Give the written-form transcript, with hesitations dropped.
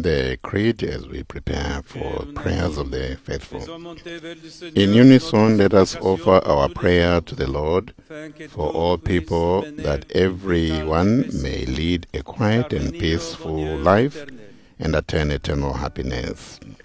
the Creed as we prepare for prayers of the faithful. In unison, let us offer our prayer to the Lord for all people, that everyone may lead a quiet and peaceful life and attain eternal happiness.